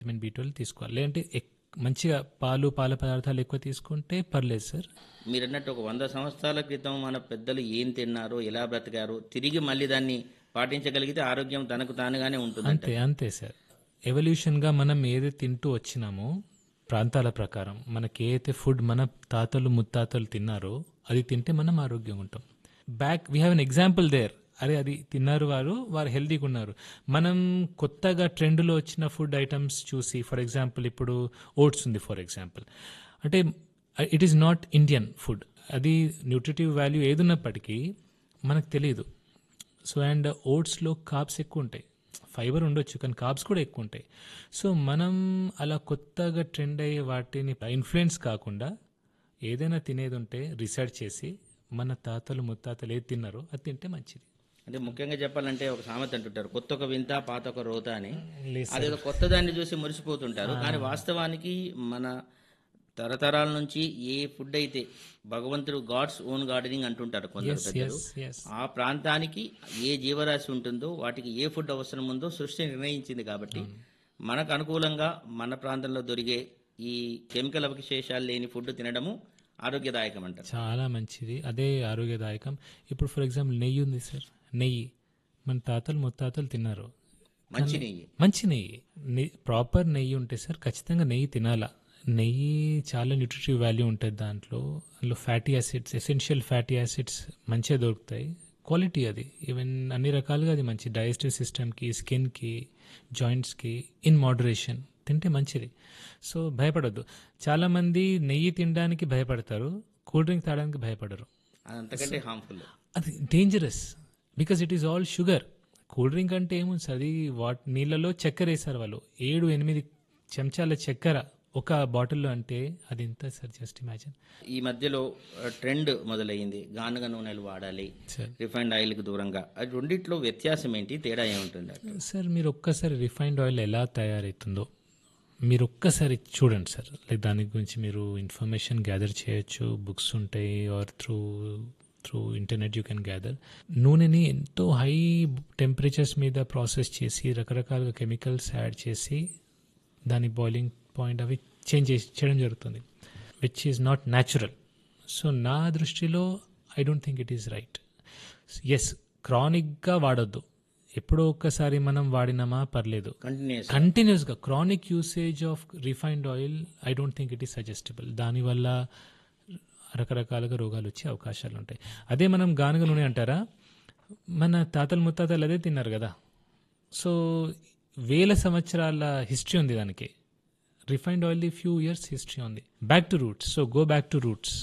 Vitamin B12 తీసుకోవాలి. లేదంటే మంచిగా పాల పదార్థాలు ఎక్కువ తీసుకుంటే పర్లేదు సార్. మీరన్నట్టు ఒక 100 సంవత్సరాల క్రితం మన పెద్దలు ఏం తిన్నారో, ఎలా బ్రతికారో తిరిగి మళ్ళీ దాన్ని పాటించగలిగితే ఆరోగ్యం తనకు తానుగానే ఉంటుందంట. అంతే సార్. ఎవల్యూషన్గా మనం ఏదైతే తింటూ వచ్చినామో ప్రాంతాల ప్రకారం మనకి ఏదైతే ఫుడ్ మన తాతలు ముత్తాతలు తిన్నారో అది తింటే మనం ఆరోగ్యంగా ఉంటాం. We have an example there. అరే అది తిన్నారు, వారు హెల్తీగా ఉన్నారు. మనం కొత్తగా ట్రెండ్లో వచ్చిన ఫుడ్ ఐటమ్స్ చూసి, ఫర్ ఎగ్జాంపుల్ ఇప్పుడు ఓట్స్ ఉంది ఫర్ ఎగ్జాంపుల్, అంటే it is not Indian food. అది న్యూట్రిటివ్ వాల్యూ ఏదున్నప్పటికీ మనకు తెలియదు. సో అండ్ ఓట్స్లో కార్బ్స్ ఎక్కువ ఉంటాయి, ఫైబర్ ఉండొచ్చు కానీ కార్బ్స్ కూడా ఎక్కువ ఉంటాయి. సో మనం అలా కొత్తగా ట్రెండ్ అయ్యే వాటిని ఇన్ఫ్లుయెన్స్ కాకుండా ఏదైనా తినేది ఉంటే రీసెర్చ్ చేసి మన తాతలు ముత్తాతలు ఏది తిన్నారో అది తింటే మంచిది. అంటే ముఖ్యంగా చెప్పాలంటే ఒక సామెత అంటుంటారు, కొత్త ఒక వింత పాత ఒక రోత అని. లేదు సార్. అదేదో కొత్త దాన్ని చూసి మురిసిపోతుంటారు, కానీ వాస్తవానికి మన తరతరాల నుంచి ఏ ఫుడ్ అయితే భగవంతుడు గాడ్స్ ఓన్ గార్డెనింగ్ అంటుంటారు కొందరు పెద్దలు, ఆ ప్రాంతానికి ఏ జీవరాశి ఉంటుందో వాటికి ఏ ఫుడ్ అవసరం ఉందో సృష్టి నిర్ణయించింది. కాబట్టి మనకు అనుకూలంగా మన ప్రాంతంలో దొరికే ఈ కెమికల్ అవశేషాలు లేని ఫుడ్ తినడము ఆరోగ్యదాయకం అంటారు. చాలా మంచిది, అదే ఆరోగ్యదాయకం. ఇప్పుడు ఫర్ ఎగ్జాంపుల్ నెయ్యి ఉంది సార్. నెయ్యి మన తాతలు ముత్తాతలు తిన్నారు, మంచి నెయ్యి, ప్రాపర్ నెయ్యి ఉంటే సార్ ఖచ్చితంగా నెయ్యి తినాలా. నెయ్యి చాలా న్యూట్రిటివ్ వాల్యూ ఉంటుంది దాంట్లో fatty acids, essential fatty acids మంచిగా దొరుకుతాయి. క్వాలిటీ అది, ఈవెన్ అన్ని రకాలుగా అది మంచి డైజెస్టివ్ సిస్టమ్కి, స్కిన్కి, జాయింట్స్కి ఇన్ మోడరేషన్ తింటే మంచిది. సో భయపడద్దు. చాలామంది నెయ్యి తినడానికి భయపడతారు, కూల్ డ్రింక్ తాగడానికి భయపడరు. అంతకంటే హార్మ్ఫుల్, అది dangerous because it is all sugar. Cool drink అంటే ఏముంది సార్, అది నీళ్ళలో చక్కెర వేశారు వాళ్ళు, 7-8 చెంచాల చక్కెర ఒక బాటిల్లో. అంటే అది ఎంత సార్, జస్ట్ ఇమాజిన్. ఈ మధ్యలో ట్రెండ్ మొదలైంది, గానుగ నూనెలు వాడాలి, రిఫైన్డ్ ఆయిల్కి దూరంగా. అది రెండిట్లో వ్యత్యాసం ఏంటి, తేడా ఏముంటుంది సార్? మీరు ఒక్కసారి రిఫైన్డ్ ఆయిల్ ఎలా తయారవుతుందో మీరు ఒక్కసారి చూడండి సార్. లైక్ దాని గురించి మీరు ఇన్ఫర్మేషన్ గ్యాదర్ చేయొచ్చు, బుక్స్ ఉంటాయి, or through internet you can gather. నూనెని ఎంతో హై టెంపరేచర్స్ మీద ప్రాసెస్ చేసి రకరకాలుగా కెమికల్స్ యాడ్ చేసి దాని బాయిలింగ్ పాయింట్ అవి చేయడం జరుగుతుంది, which is not natural. So నా దృష్టిలో I don't think it is right. Yes, క్రానిక్గా వాడొద్దు, ఎప్పుడో ఒక్కసారి మనం వాడినామా పర్లేదు. కంటిన్యూస్గా chronic usage of refined oil I don't think it is suggestible. దానివల్ల రకరకాలుగా రోగాలు వచ్చే అవకాశాలు ఉంటాయి. అదే మనం గానుగ నూనె అంటారా, మన తాతలు ముత్తాతలు అదే తిన్నారు కదా. సో వేల సంవత్సరాల హిస్టరీ ఉంది దానికి. Refined oil few years history ఉంది. Back to roots. So go back to roots.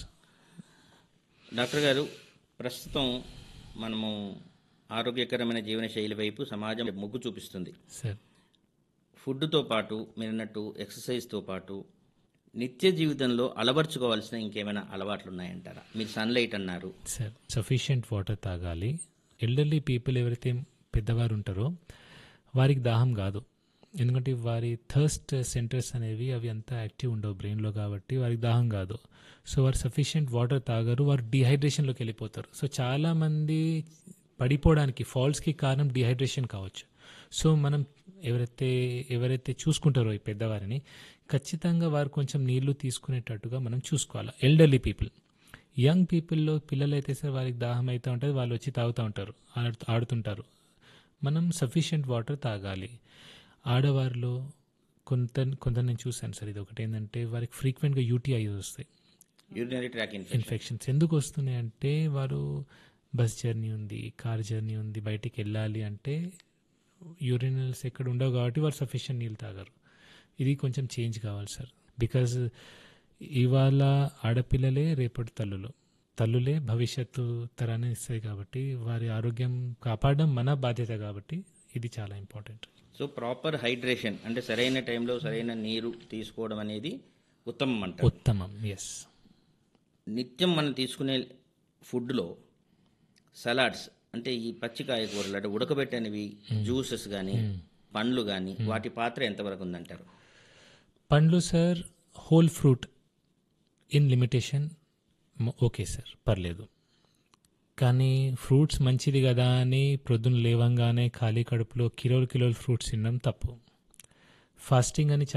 Doctor గారు, ప్రస్తుతం మనము ఆరోగ్యకరమైన జీవనశైలి వైపు సమాజం మొగ్గు చూపిస్తుంది సార్. ఫుడ్తో పాటు మీరన్నట్టు ఎక్సర్సైజ్తో పాటు నిత్య జీవితంలో అలవర్చుకోవాల్సిన ఇంకేమైనా అలవాట్లు ఉన్నాయంటారా? మీరు సన్లైట్ అన్నారు సార్. సఫిషియెంట్ వాటర్ తాగాలి. ఎల్డర్లీ పీపుల్ ఎవరైతే పెద్దవారు ఉంటారో వారికి దాహం కాదు, ఎందుకంటే వారి థర్స్ట్ సెంటర్స్ అనేవి అవి అంతా యాక్టివ్ ఉండవు బ్రెయిన్లో, కాబట్టి వారికి దాహం కాదు. సో వారు సఫిషియెంట్ వాటర్ తాగరు, వారు డీహైడ్రేషన్లోకి వెళ్ళిపోతారు. సో చాలామంది పడిపోవడానికి ఫాల్స్కి కారణం డీహైడ్రేషన్ కావచ్చు. సో మనం ఎవరైతే చూసుకుంటారో ఈ పెద్దవారిని, ఖచ్చితంగా వారు కొంచెం నీళ్లు తీసుకునేటట్టుగా మనం చూసుకోవాలి. ఎల్డర్లీ పీపుల్, యంగ్ పీపుల్లో పిల్లలైతే సార్ వారికి దాహం అవుతూ ఉంటుంది, వాళ్ళు వచ్చి తాగుతూ ఉంటారు, ఆడుతుంటారు. మనం సఫిషియెంట్ వాటర్ తాగాలి. ఆడవారిలో కొంత నేను చూశాను సార్, ఇది ఒకటి ఏంటంటే వారికి ఫ్రీక్వెంట్గా యూటీఐస్ వస్తాయి, యూరినరీ ట్రాక్ ఇన్ఫెక్షన్స్. ఎందుకు వస్తున్నాయి అంటే వారు బస్ జర్నీ ఉంది, కార్ జర్నీ ఉంది, బయటికి వెళ్ళాలి అంటే యూరినల్స్ ఎక్కడ ఉండవు కాబట్టి వారు సఫిషియెంట్ నీళ్ళు తాగరు. ఇది కొంచెం చేంజ్ కావాలి సార్. బికాజ్ ఇవాళ ఆడపిల్లలే రేపటి తల్లులే భవిష్యత్తు తరాన్ని ఇస్తాయి, కాబట్టి వారి ఆరోగ్యం కాపాడడం మన బాధ్యత, కాబట్టి ఇది చాలా ఇంపార్టెంట్. సో ప్రాపర్ హైడ్రేషన్ అంటే సరైన టైంలో సరైన నీరు తీసుకోవడం అనేది ఉత్తమం అంట. ఉత్తమం, ఎస్. నిత్యం మనం తీసుకునే ఫుడ్లో సలాడ్స్ అంటే ఈ పచ్చికాయ కూరలు అంటే ఉడకబెట్టనివి, జ్యూసెస్ కానీ, పండ్లు కానీ, వాటి పాత్ర ఎంతవరకు ఉందంటారు? పండ్లు sir, whole fruit in limitation okay sir, పర్లేదు. కానీ ఫ్రూట్స్ మంచిది కదా అని ప్రొద్దున లేవంగానే ఖాళీ కడుపులో కిలోలు ఫ్రూట్స్ తినడం తప్పు. ఫాస్టింగ్ అని